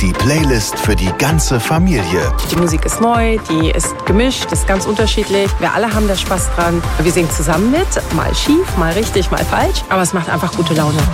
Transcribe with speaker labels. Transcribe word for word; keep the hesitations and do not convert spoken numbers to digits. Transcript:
Speaker 1: Die Playlist für die ganze Familie.
Speaker 2: Die Musik ist neu, die ist gemischt, ist ganz unterschiedlich. Wir alle haben da Spaß dran. Wir singen zusammen mit, mal schief, mal richtig, mal falsch. Aber es macht einfach gute Laune.